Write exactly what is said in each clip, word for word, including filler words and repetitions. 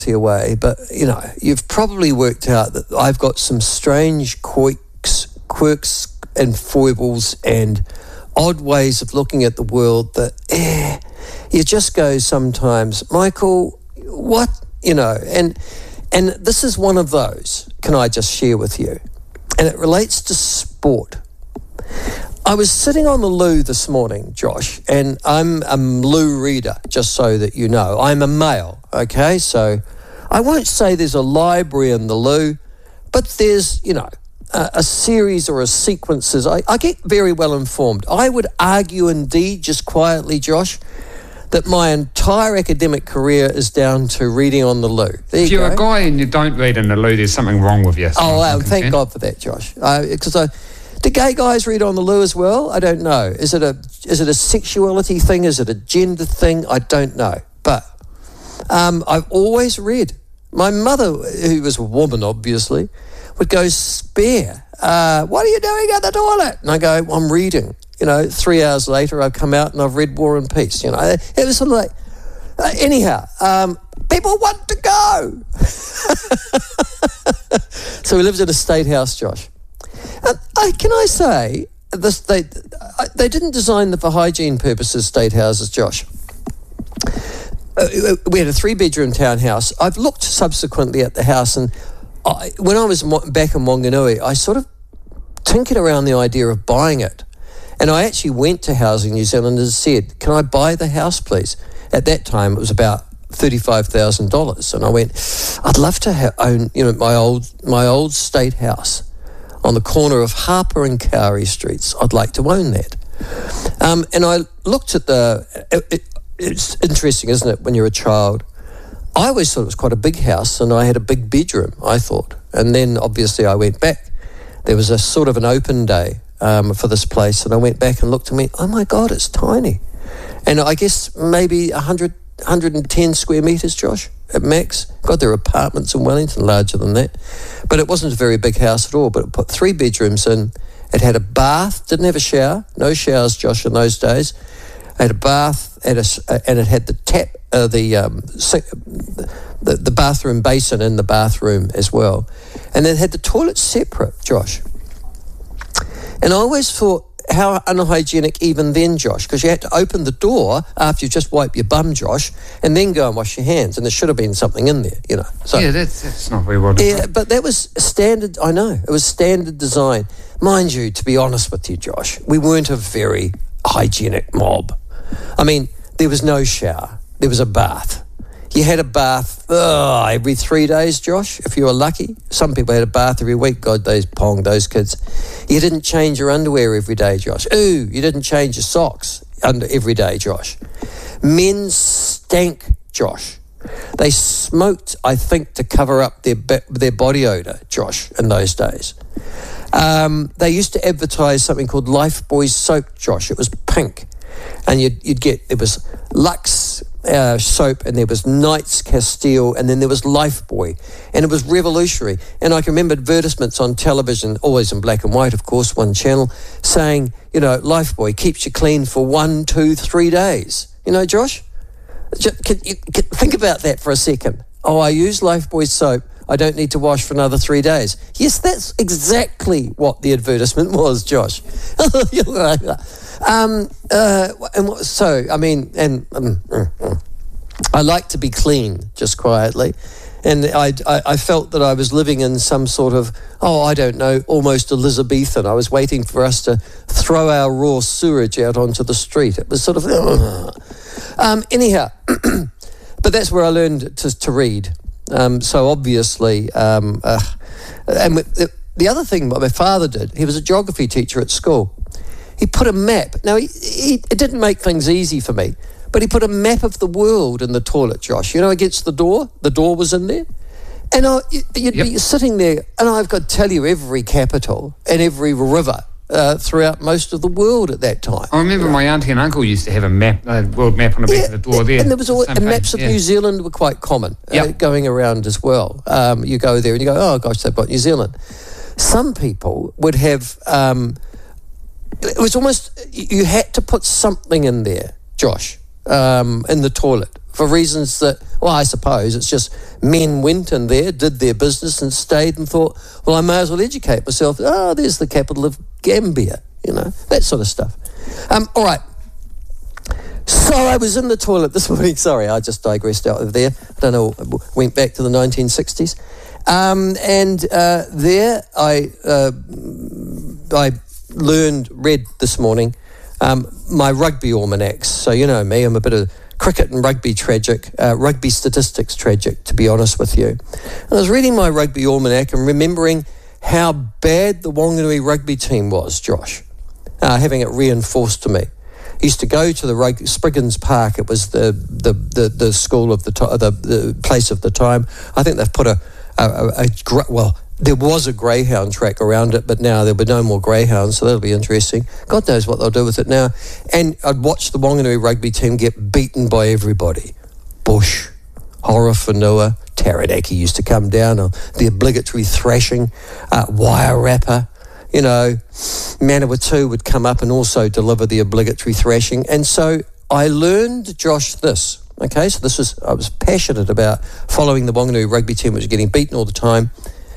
away, but, you know, you've probably worked out that I've got some strange quirks, quirks and foibles and odd ways of looking at the world that, eh, you just go sometimes, Michael, what, you know, and and this is one of those, can I just share with you? And it relates to sport. I was sitting on the loo this morning, Josh, and I'm a loo reader, just so that you know. I'm a male, okay? So I won't say there's a library in the loo, but there's, you know, a, a series or a sequences. I, I get very well informed. I would argue indeed, just quietly, Josh, that my entire academic career is down to reading on the loo. There if you you're go. a guy and you don't read in the loo, there's something wrong with you. Oh, well, thank God for that, Josh. Because I... Do gay guys read on the loo as well? I don't know. Is it a is it a sexuality thing? Is it a gender thing? I don't know. But um, I've always read. My mother, who was a woman, obviously, would go, Spare, uh, what are you doing at the toilet? And I go, I'm reading. You know, three hours later, I've come out and I've read War and Peace. You know, it was sort of like, uh, anyhow, um, people want to go. So we lived in a state house, Josh. Uh, I, can I say, this, they uh, they didn't design them for hygiene purposes, state houses, Josh. Uh, we had a three-bedroom townhouse. I've looked subsequently at the house, and I, when I was back in Wanganui, I sort of tinkered around the idea of buying it. And I actually went to Housing New Zealand and said, can I buy the house, please? At that time, it was about thirty-five thousand dollars. And I went, I'd love to ha- own, you know, my old my old state house on the corner of Harper and Cowrie Streets. I'd like to own that. Um, and I looked at the... It, it, it's interesting, isn't it, when you're a child? I always thought it was quite a big house, and I had a big bedroom, I thought. And then, obviously, I went back. There was a sort of an open day um, for this place, and I went back and looked and went, oh, my God, it's tiny. And I guess maybe one hundred, one hundred ten square metres, Josh, at max. God, there are apartments in Wellington larger than that. But it wasn't a very big house at all, but it put three bedrooms in. It had a bath, didn't have a shower. No showers, Josh, in those days. It had a bath, had a, and it had the tap, uh, the, um, the the bathroom basin in the bathroom as well. And then it had the toilet separate, Josh. And I always thought, how unhygienic even then, Josh, because you had to open the door after you just wipe your bum, Josh, and then go and wash your hands, and there should have been something in there, you know. So, yeah, that's, that's not very well designed. Yeah, but that was standard, I know, it was standard design. Mind you, to be honest with you, Josh, we weren't a very hygienic mob. I mean, there was no shower, there was a bath. You had a bath oh, every three days, Josh, if you were lucky. Some people had a bath every week. God, those pong, those kids. You didn't change your underwear every day, Josh. Ooh, you didn't change your socks under every day, Josh. Men stank, Josh. They smoked, I think, to cover up their their body odour, Josh, in those days. Um, they used to advertise something called Lifebuoy soap, Josh. It was pink. And you'd, you'd get, there was Lux uh, soap, and there was Knights Castile, and then there was Lifebuoy, and it was revolutionary. And I can remember advertisements on television, always in black and white, of course, one channel, saying, you know, Lifebuoy keeps you clean for one, two, three days. You know, Josh? Can you, can, think about that for a second. Oh, I use Lifebuoy soap. I don't need to wash for another three days. Yes, that's exactly what the advertisement was, Josh. um, uh, and what, so, I mean, and um, I like to be clean, just quietly. And I, I, I felt that I was living in some sort of, oh, I don't know, almost Elizabethan. I was waiting for us to throw our raw sewage out onto the street. It was sort of, uh, um, anyhow, but that's where I learned to, to read. Um, so obviously, um, uh, and the, the other thing what my father did, he was a geography teacher at school. He put a map. Now, he, he, it didn't make things easy for me, but he put a map of the world in the toilet, Josh. You know, against the door. The door was in there. And I, you'd yep. be sitting there, and I've got to tell you every capital and every river uh, throughout most of the world at that time. I remember my auntie and uncle used to have a map, a world map on the yeah, back of the door there. And there was all, and maps of yeah. New Zealand were quite common yep. uh, going around as well. Um, you go there and you go, oh gosh, they've got New Zealand. Some people would have, um, it was almost, you had to put something in there, Josh, um, in the toilet. for reasons that, well, I suppose it's just men went in there, did their business and stayed and thought, well, I may as well educate myself. Oh, there's the capital of Gambia, you know, that sort of stuff. Um, all right. So I was in the toilet this morning. Sorry, I just digressed out of there. I don't know, went back to the nineteen sixties. Um, and uh, there I uh, I learned, read this morning, um, my rugby almanacs. So you know me, I'm a bit of cricket and rugby tragic, uh, rugby statistics tragic, to be honest with you. And I was reading my rugby almanac and remembering how bad the Wanganui rugby team was, Josh, uh, having it reinforced to me. I used to go to the rug- Spriggans Park. It was the the, the, the school of the, to- the the place of the time. I think they've put a, a, a, a gra- well, there was a greyhound track around it, but now there'll be no more greyhounds, so that'll be interesting. God knows what they'll do with it now. And I'd watch the Wanganui rugby team get beaten by everybody. Bush, Horowhenua, Taranaki used to come down, or the obligatory thrashing, uh, Wairarapa. You know, Manawatu would come up and also deliver the obligatory thrashing. And so I learned, Josh, this. Okay, so this was, I was passionate about following the Wanganui rugby team, which was getting beaten all the time.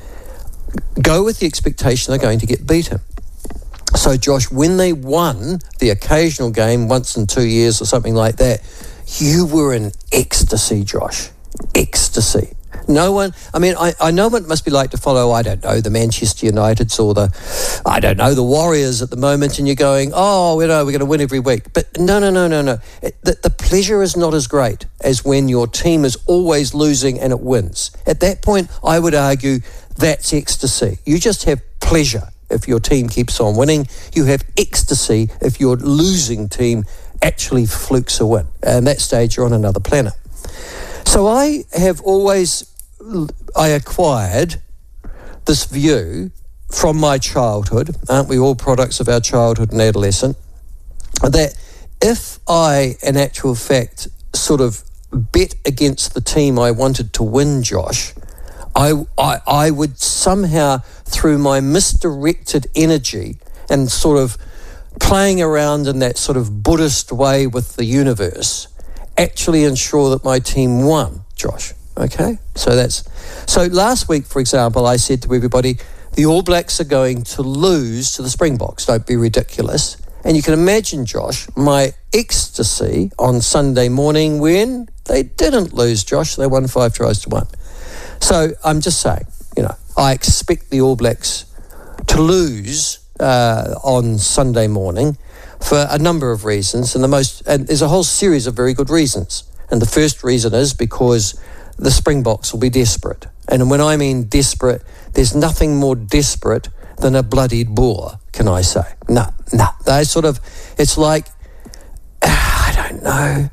Go with the expectation they're going to get beaten. So, Josh, when they won the occasional game once in two years or something like that, you were in ecstasy, Josh. Ecstasy. No one, I mean, I, I know what it must be like to follow, I don't know, the Manchester Uniteds or the, I don't know, the Warriors at the moment, and you're going, oh, you know, we're going to win every week. But no, no, no, no, no. It, the, the pleasure is not as great as when your team is always losing and it wins. At that point, I would argue that's ecstasy. You just have pleasure if your team keeps on winning. You have ecstasy if your losing team actually flukes a win. And at that stage, you're on another planet. So I have always, I acquired this view from my childhood, aren't we all products of our childhood and adolescence, that if I, in actual fact, sort of bet against the team I wanted to win, Josh, I, I, I would somehow, through my misdirected energy and sort of playing around in that sort of Buddhist way with the universe, actually ensure that my team won, Josh. Okay? So that's... So last week, for example, I said to everybody, the All Blacks are going to lose to the Springboks. Don't be ridiculous. And you can imagine, Josh, my ecstasy on Sunday morning when they didn't lose, Josh. They won five tries to one. So I'm just saying, you know, I expect the All Blacks to lose uh, on Sunday morning for a number of reasons, and the most, and there's a whole series of very good reasons. And the first reason is because the Springboks will be desperate. And when I mean desperate, there's nothing more desperate than a bloodied Boer, can I say? No, no. They sort of, it's like, uh, I don't know.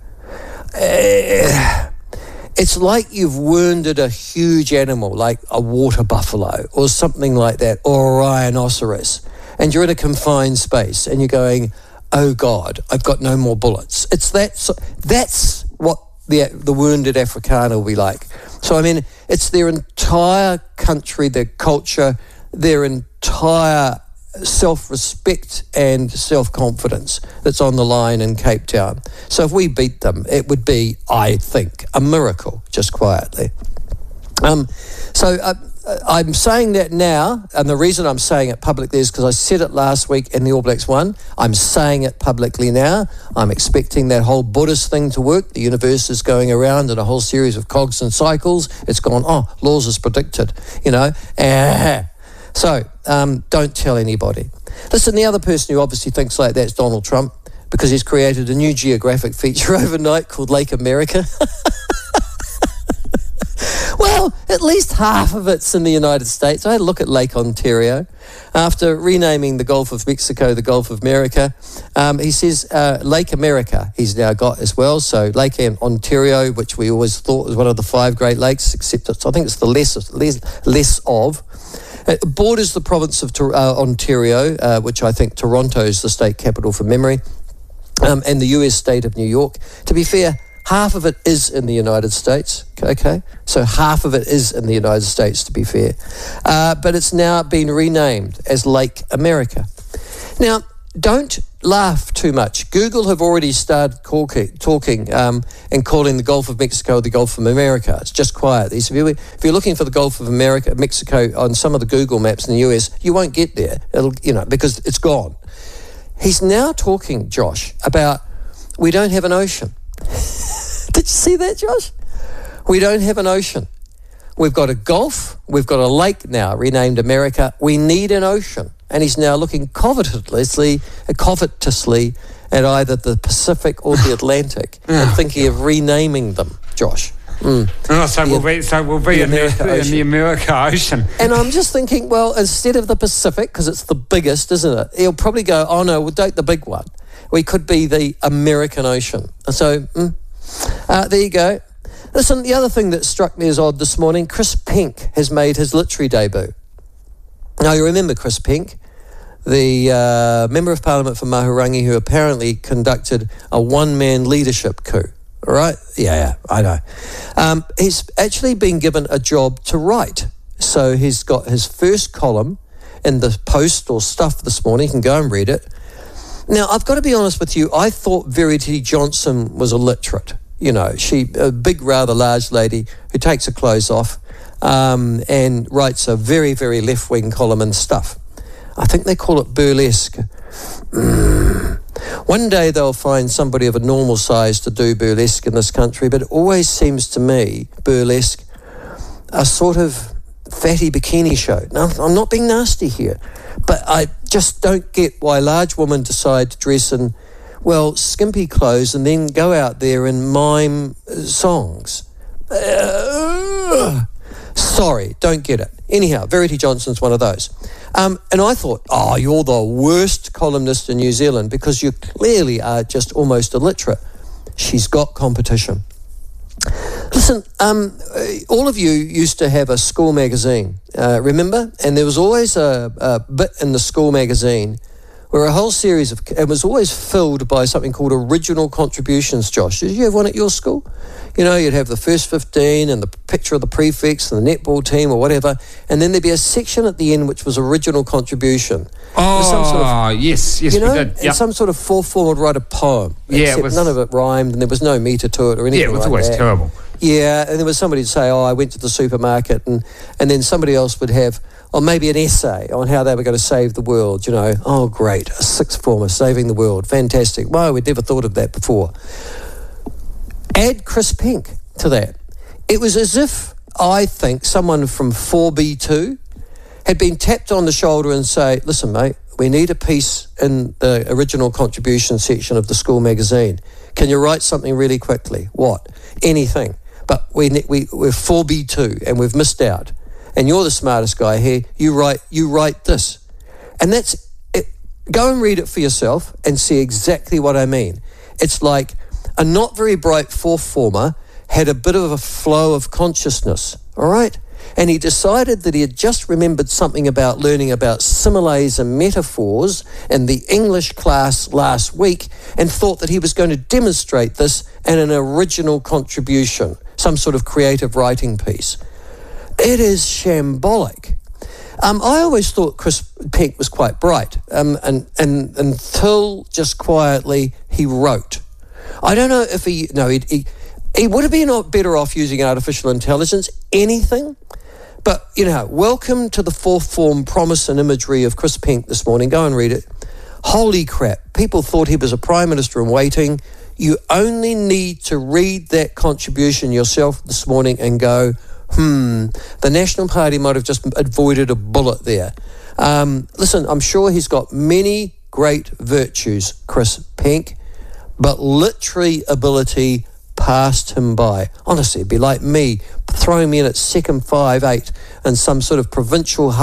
Uh, it's like you've wounded a huge animal, like a water buffalo or something like that, or a rhinoceros, and you're in a confined space and you're going, oh God, I've got no more bullets. It's that. So, that's what the the wounded Afrikaner will be like. So I mean, it's their entire country, their culture, their entire self-respect and self-confidence that's on the line in Cape Town. So if we beat them, it would be, I think, a miracle, just quietly. Um, so uh, I'm saying that now, and the reason I'm saying it publicly is because I said it last week and the All Blacks won. I'm saying it publicly now. I'm expecting that whole Buddhist thing to work. The universe is going around in a whole series of cogs and cycles. It's gone, oh, laws is predicted, you know. Uh, so um, don't tell anybody. Listen, the other person who obviously thinks like that is Donald Trump, because he's created a new geographic feature overnight called Lake America. Well, at least half of it's in the United States. I had a look at Lake Ontario. After renaming the Gulf of Mexico the Gulf of America, um, he says uh, Lake America he's now got as well. So Lake Ontario, which we always thought was one of the five Great Lakes, except it's, I think it's the less, less, less of. It borders the province of uh, Ontario, uh, which I think Toronto is the state capital from memory, um, and the U S state of New York. To be fair, half of it is in the United States, okay? So half of it is in the United States, to be fair. Uh, but it's now been renamed as Lake America. Now, don't laugh too much. Google have already started talking, talking um, and calling the Gulf of Mexico the Gulf of America. It's just quiet. If you're, if you're looking for the Gulf of America, Mexico on some of the Google maps in the U S, you won't get there. It'll, you know, because it's gone. He's now talking, Josh, about we don't have an ocean. Did you see that, Josh? We don't have an ocean. We've got a Gulf. We've got a lake now renamed America. We need an ocean. And he's now looking covetously, covetously at either the Pacific or the Atlantic and thinking of renaming them, Josh. Mm. Oh, so, The- we'll be, so we'll be the in, the, America in Ocean. the America Ocean. And I'm just thinking, well, instead of the Pacific, because it's the biggest, isn't it? He'll probably go, oh no, we'll take the big one. We could be the American Ocean. So, mm, uh, there you go. Listen, the other thing that struck me as odd this morning, Chris Pink has made his literary debut. Now, you remember Chris Pink, the uh, Member of Parliament for Mahurangi, who apparently conducted a one-man leadership coup. All right? Yeah, yeah, I know. Um, he's actually been given a job to write. So he's got his first column in the Post or Stuff this morning. You can go and read it. Now, I've got to be honest with you. I thought Verity Johnson was illiterate. You know, she, a big, rather large lady who takes her clothes off um, and writes a very, very left-wing column and Stuff. I think they call it burlesque. Mm. One day they'll find somebody of a normal size to do burlesque in this country, but it always seems to me, burlesque, a sort of fatty bikini show. Now, I'm not being nasty here, but I just don't get why large women decide to dress in, well, skimpy clothes and then go out there and mime uh, songs. Uh, sorry, don't get it. Anyhow, Verity Johnson's one of those. Um, and I thought, oh, you're the worst columnist in New Zealand because you clearly are just almost illiterate. She's got competition. Listen, um, all of you used to have a school magazine, uh, remember? And there was always a, a bit in the school magazine where a whole series of, it was always filled by something called original contributions, Josh. Did you have one at your school? You know, you'd have the first fifteen and the picture of the prefects and the netball team or whatever, and then there'd be a section at the end which was original contribution. Oh, some sort of, yes, yes, you know, we did. and Yep. some sort of fourth form would write a poem. Yeah, it except was- none of it rhymed and there was no metre to it or anything Yeah, it was like always that. terrible. Yeah, and there was somebody to say, oh, I went to the supermarket, and, and then somebody else would have, or maybe an essay on how they were going to save the world, you know. Oh, great, a sixth former saving the world, fantastic. Wow, we'd never thought of that before. Add Chris Pink to that. It was as if, I think, someone from four B two had been tapped on the shoulder and say, listen, mate, we need a piece in the original contribution section of the school magazine. Can you write something really quickly? What? Anything. But we, ne- we, we're four B two and we've missed out. And you're the smartest guy here. You write, you write this. And that's it. Go and read it for yourself and see exactly what I mean. It's like a not very bright fourth former had a bit of a flow of consciousness, all right? And he decided that he had just remembered something about learning about similes and metaphors in the English class last week and thought that he was going to demonstrate this in an original contribution, some sort of creative writing piece. It is shambolic. Um, I always thought Chris Pink was quite bright, um, and, and until just quietly he wrote. I don't know if he, no, he, he, he would have been better off using artificial intelligence, anything. But, you know, welcome to the fourth form promise and imagery of Chris Pink this morning. Go and read it. Holy crap. People thought he was a Prime Minister in waiting. You only need to read that contribution yourself this morning and go, hmm, the National Party might have just avoided a bullet there. Um, listen, I'm sure he's got many great virtues, Chris Pink, but literary ability passed him by. Honestly, it'd be like me throwing me in at second five eight in some sort of provincial